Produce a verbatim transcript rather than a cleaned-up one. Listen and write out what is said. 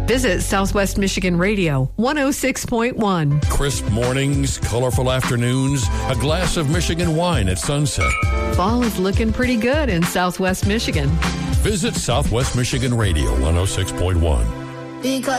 Visit Southwest Michigan Radio, one oh six point one. Crisp mornings, colorful afternoons, a glass of Michigan wine at sunset. Fall is looking pretty good in Southwest Michigan. Visit Southwest Michigan Radio, one oh six point one. Because